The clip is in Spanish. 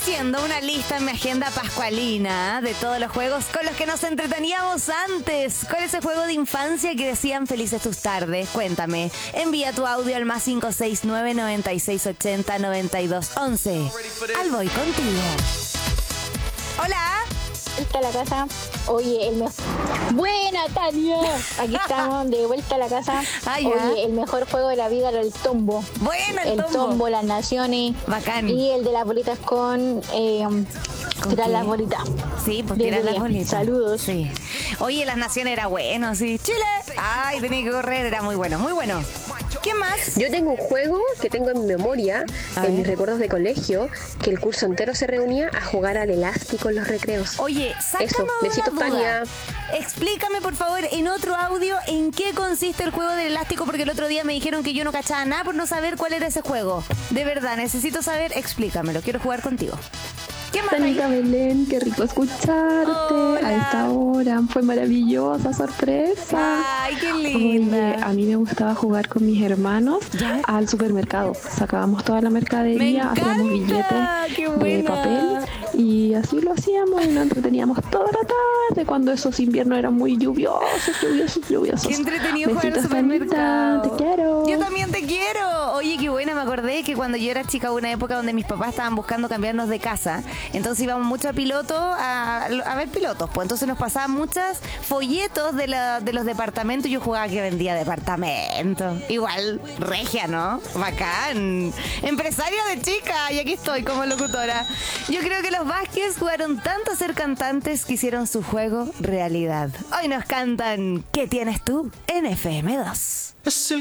haciendo una lista en mi agenda pascualina de todos los juegos con los que nos entreteníamos antes. ¿Cuál es el juego de infancia que decían felices tus tardes? Cuéntame. Envía tu audio al más 569-9680-9211. Al voy contigo. Hola. Vuelta a la casa. Oye, Buena, Tania. Aquí estamos, de vuelta a la casa. Oye, el mejor juego de la vida era el tombo. Bueno, el tombo, las naciones. Bacán. Y el de las bolitas con tirar las bolitas. Sí, pues tirar las bolitas. Saludos. Sí. Oye, las naciones era bueno, sí. Chile. Ay, tenía que correr, era muy bueno, muy bueno. ¿Qué más? Yo tengo un juego que tengo en mi memoria, en mis recuerdos de colegio, que el curso entero se reunía a jugar al elástico en los recreos. Oye, sácanos eso, besitos, Tania. Explícame, por favor, en otro audio, en qué consiste el juego del elástico, porque el otro día me dijeron que yo no cachaba nada por no saber cuál era ese juego. De verdad, necesito saber, explícamelo, quiero jugar contigo. ¿Qué más? Tanita Belén, qué rico escucharte. Hola. A esta hora. Fue maravillosa sorpresa. Ay, qué linda. Oye, a mí me gustaba jugar con mis hermanos al supermercado. Sacábamos toda la mercadería, hacíamos billetes de papel y así lo hacíamos y nos entreteníamos toda la tarde cuando esos inviernos eran muy lluviosos. Qué entretenido jugar al Besitos, supermercado. Tanita, te quiero. Yo también te quiero. Oye, qué buena, me acordé que cuando yo era chica hubo una época donde mis papás estaban buscando cambiarnos de casa. Entonces íbamos mucho a piloto, a ver pilotos. Pues entonces nos pasaban muchos folletos de los departamentos. Yo jugaba que vendía departamentos. Igual, regia, ¿no? Bacán. Empresaria de chica. Y aquí estoy como locutora. Yo creo que los Vázquez jugaron tanto a ser cantantes que hicieron su juego realidad. Hoy nos cantan ¿Qué tienes tú? En FM2.